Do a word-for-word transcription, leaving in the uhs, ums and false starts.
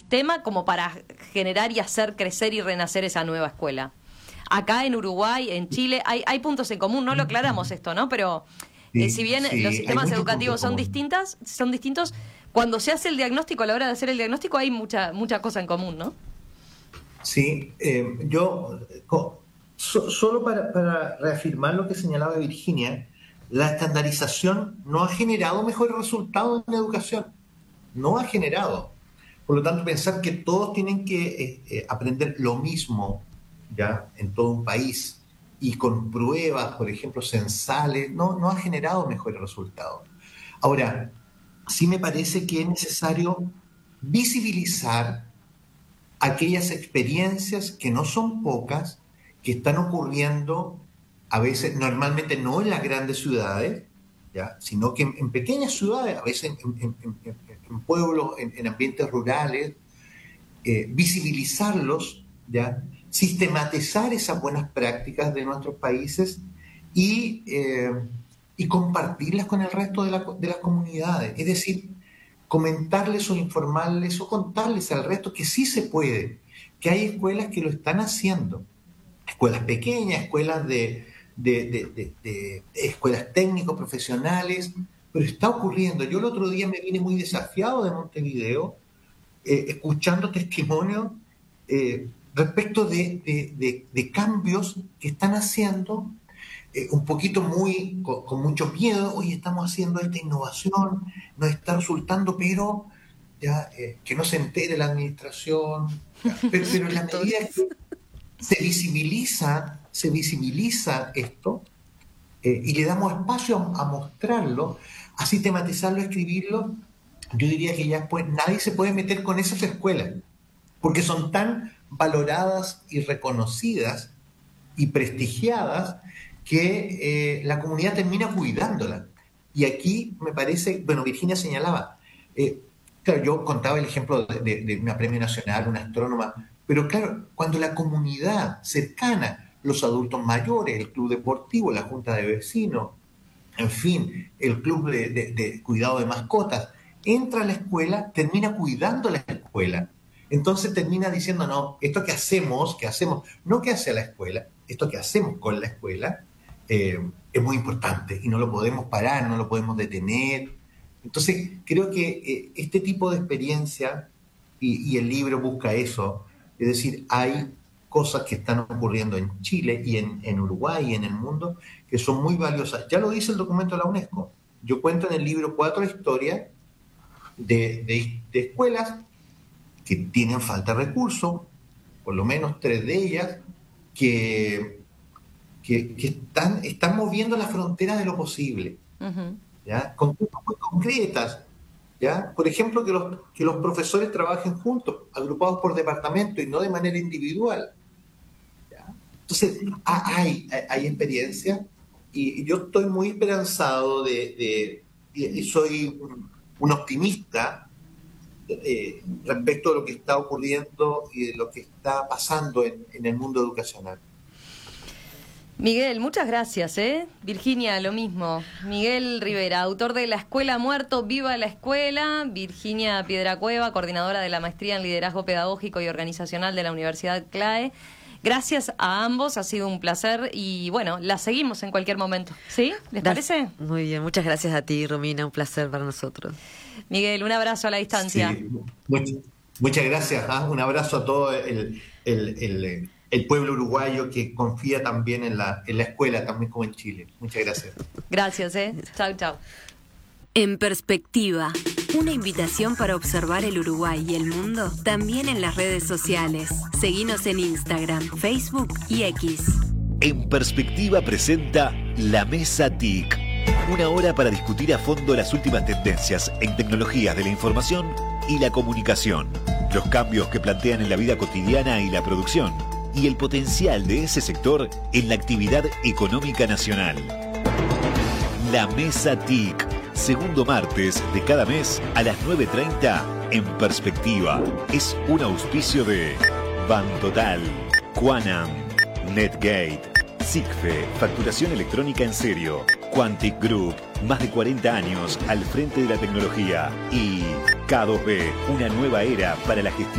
sistema como para generar y hacer crecer y renacer esa nueva escuela? Acá en Uruguay, en Chile, hay, hay puntos en común, no lo aclaramos esto, ¿no? Pero sí, eh, si bien sí, los sistemas educativos son común. distintas, son distintos, cuando se hace el diagnóstico, a la hora de hacer el diagnóstico, hay mucha, mucha cosa en común, ¿no? Sí, eh, yo, co- so- solo para, para reafirmar lo que señalaba Virginia, la estandarización no ha generado mejores resultados en la educación, no ha generado. Por lo tanto, pensar que todos tienen que eh, eh, aprender lo mismo, ¿ya? En todo un país y con pruebas, por ejemplo, censales, no, no ha generado mejores resultados. Ahora, sí me parece que es necesario visibilizar aquellas experiencias que no son pocas, que están ocurriendo a veces, normalmente no en las grandes ciudades, ¿ya? Sino que en, en pequeñas ciudades, a veces en, en, en, en pueblos, en, en ambientes rurales, eh, visibilizarlos, ¿ya? Sistematizar esas buenas prácticas de nuestros países y, eh, y compartirlas con el resto de, la, de las comunidades. Es decir, comentarles o informarles o contarles al resto que sí se puede, que hay escuelas que lo están haciendo, escuelas pequeñas, escuelas de, de, de, de, de escuelas técnicos, profesionales, pero está ocurriendo. Yo el otro día me vine muy desafiado de Montevideo, eh, escuchando testimonios eh, respecto de, de, de, de cambios que están haciendo, eh, un poquito muy, con, con mucho miedo. Hoy estamos haciendo esta innovación, nos está resultando, pero ya eh, que no se entere la administración, ya, pero, pero en la medida que se visibiliza, se visibiliza esto, eh, y le damos espacio a, a mostrarlo, a sistematizarlo, a escribirlo, yo diría que ya pues, nadie se puede meter con esas escuelas, porque son tan valoradas y reconocidas y prestigiadas que eh, la comunidad termina cuidándolas. Y aquí me parece, bueno, Virginia señalaba, eh, claro, yo contaba el ejemplo de, de, de una premio nacional, una astrónoma, pero claro, cuando la comunidad cercana, los adultos mayores, el club deportivo, la junta de vecinos, en fin, el club de, de, de cuidado de mascotas, entra a la escuela, termina cuidando la escuela. Entonces termina diciendo, no, esto que hacemos, que hacemos, no que hace la escuela, esto que hacemos con la escuela eh, es muy importante y no lo podemos parar, no lo podemos detener. Entonces creo que eh, este tipo de experiencia, y, y el libro busca eso, es decir, hay cosas que están ocurriendo en Chile y en, en Uruguay y en el mundo que son muy valiosas. Ya lo dice el documento de la UNESCO. Yo cuento en el libro cuatro historias de, de, de escuelas que tienen falta de recursos, por lo menos tres de ellas, que, que, que están, están moviendo las fronteras de lo posible, Uh-huh. ¿ya? Con cosas muy concretas, ¿ya? Por ejemplo, que los, que los profesores trabajen juntos, agrupados por departamento y no de manera individual, ¿ya? Entonces, hay, hay, hay experiencia y yo estoy muy esperanzado de, de y soy un, un optimista Eh, respecto a lo que está ocurriendo y de lo que está pasando en, en el mundo educacional. Miguel, muchas gracias, ¿eh? Virginia, lo mismo. Miguel Rivera, autor de La Escuela ha Muerto, Viva la Escuela. Virginia Piedracueva, coordinadora de la Maestría en Liderazgo Pedagógico y Organizacional de la Universidad C L A E. Gracias a ambos, ha sido un placer y bueno, la seguimos en cualquier momento. ¿Sí? ¿Les parece? Muy bien, muchas gracias a ti, Romina, un placer para nosotros. Miguel, un abrazo a la distancia. Sí, much, muchas gracias, ¿eh? Un abrazo a todo el, el, el, el pueblo uruguayo que confía también en la, en la escuela, también como en Chile. Muchas gracias. Gracias, ¿eh? Chau, chau. En Perspectiva, una invitación para observar el Uruguay y el mundo también en las redes sociales. Seguinos en Instagram, Facebook y X. En Perspectiva presenta La Mesa T I C. Una hora para discutir a fondo las últimas tendencias en tecnologías de la información y la comunicación, los cambios que plantean en la vida cotidiana y la producción, y el potencial de ese sector en la actividad económica nacional. La Mesa T I C, segundo martes de cada mes a las nueve treinta en Perspectiva. Es un auspicio de Bantotal, Quanam, Netgate, SICFE, facturación electrónica en serio, Quantic Group, más de cuarenta años al frente de la tecnología, y K dos B, una nueva era para la gestión